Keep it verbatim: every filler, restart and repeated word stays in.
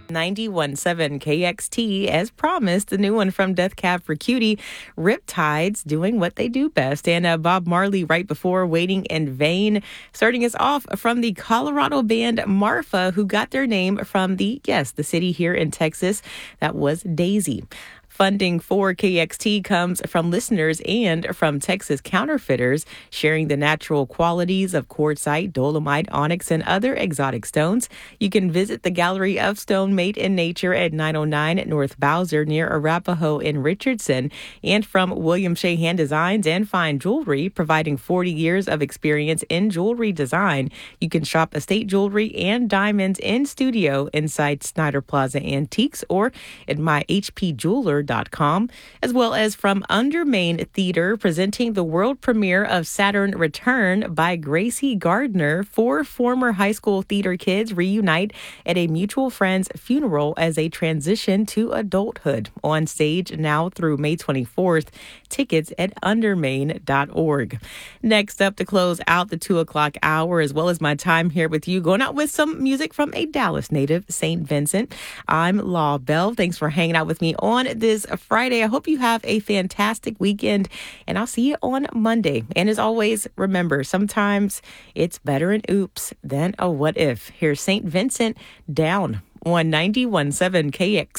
ninety-one point seven K X T, as promised, the new one from Death Cab for Cutie, Riptides, doing what they do best. And uh, Bob Marley right before, Waiting in Vain. Starting us off from the Colorado band Marfa, who got their name from the, yes, the city here in Texas. That was Daisy. Funding for K X T comes from listeners and from Texas counterfeiters, sharing the natural qualities of quartzite, dolomite, onyx, and other exotic stones. You can visit the Gallery of Stone Made in Nature at nine oh nine North Bowser near Arapahoe in Richardson, and from William Shea Hand Designs and Fine Jewelry, providing forty years of experience in jewelry design. You can shop estate jewelry and diamonds in studio inside Snyder Plaza Antiques or at my h p jeweler dot com, as well as from Undermain Theater, presenting the world premiere of Saturn Return by Gracie Gardner. Four former high school theater kids reunite at a mutual friend's funeral as they transition to adulthood. On stage now through May twenty-fourth. Tickets at undermain dot org. Next up to close out the two o'clock hour, as well as my time here with you, going out with some music from a Dallas native, Saint Vincent. I'm Law Bell. Thanks for hanging out with me on this Friday. I hope you have a fantastic weekend, and I'll see you on Monday. And as always, remember, sometimes it's better an oops than a what if. Here's Saint Vincent, Down on ninety-one point seven K X.